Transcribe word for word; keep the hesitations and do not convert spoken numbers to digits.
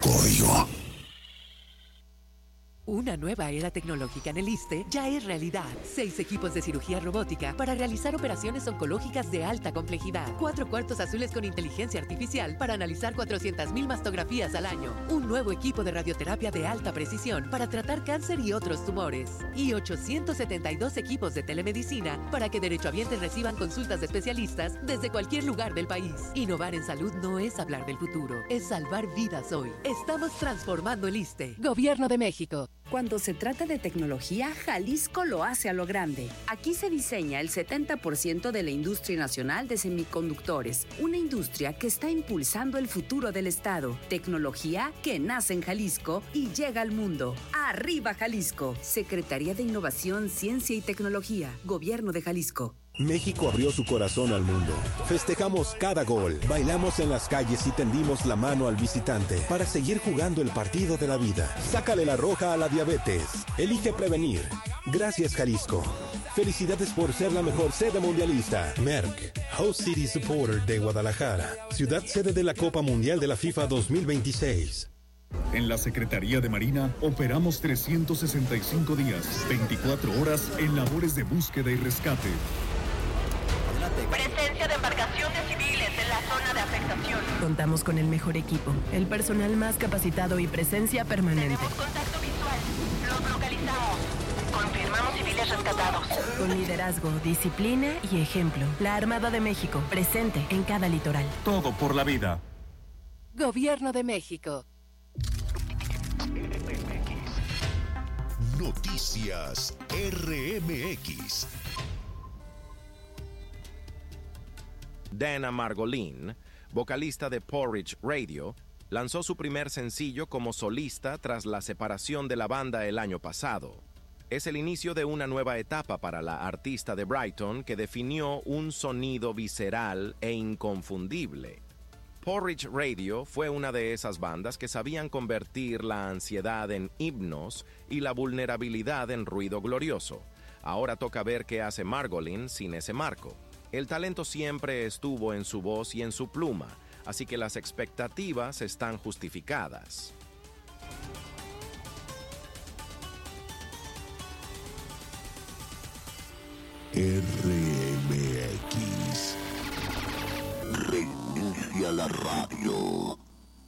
código. Una nueva era tecnológica en el ISSSTE ya es realidad. Seis equipos de cirugía robótica para realizar operaciones oncológicas de alta complejidad. Cuatro cuartos azules con inteligencia artificial para analizar cuatrocientas mil mastografías al año. Un nuevo equipo de radioterapia de alta precisión para tratar cáncer y otros tumores. Y ochocientos setenta y dos equipos de telemedicina para que derechohabientes reciban consultas de especialistas desde cualquier lugar del país. Innovar en salud no es hablar del futuro, es salvar vidas hoy. Estamos transformando el ISSSTE. Gobierno de México. Cuando se trata de tecnología, Jalisco lo hace a lo grande. Aquí se diseña el setenta por ciento de la industria nacional de semiconductores, una industria que está impulsando el futuro del estado. Tecnología que nace en Jalisco y llega al mundo. ¡Arriba Jalisco! Secretaría de Innovación, Ciencia y Tecnología, Gobierno de Jalisco. México abrió su corazón al mundo. Festejamos cada gol, bailamos en las calles y tendimos la mano al visitante para seguir jugando el partido de la vida. Sácale la roja a la diabetes. Elige prevenir. Gracias, Jalisco. Felicidades por ser la mejor sede mundialista. Merck, Host City Supporter de Guadalajara, ciudad sede de la Copa Mundial de la FIFA dos mil veintiséis. En la Secretaría de Marina operamos trescientos sesenta y cinco días, veinticuatro horas en labores de búsqueda y rescate. Presencia de embarcaciones civiles en la zona de afectación. Contamos con el mejor equipo, el personal más capacitado y presencia permanente. Tenemos contacto visual. Los localizamos. Confirmamos civiles rescatados. Con liderazgo, disciplina y ejemplo. La Armada de México, presente en cada litoral. Todo por la vida. Gobierno de México. Noticias R M X. Dana Margolin, vocalista de Porridge Radio, lanzó su primer sencillo como solista tras la separación de la banda el año pasado. Es el inicio de una nueva etapa para la artista de Brighton que definió un sonido visceral e inconfundible. Porridge Radio fue una de esas bandas que sabían convertir la ansiedad en himnos y la vulnerabilidad en ruido glorioso. Ahora toca ver qué hace Margolin sin ese marco. El talento siempre estuvo en su voz y en su pluma, así que las expectativas están justificadas. R M X. Reinicia la radio.